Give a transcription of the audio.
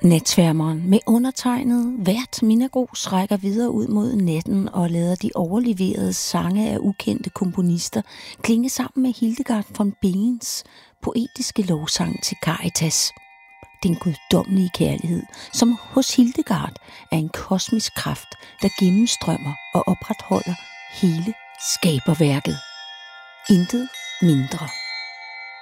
Natsværmeren med undertegnet vært Minna Grooss rækker videre ud mod natten og lader de overleverede sange af ukendte komponister klinge sammen med Hildegard von Bingens poetiske lovsang til Caritas. Den guddommelige kærlighed, som hos Hildegard er en kosmisk kraft, der gennemstrømmer og opretholder hele skaberværket. Intet mindre.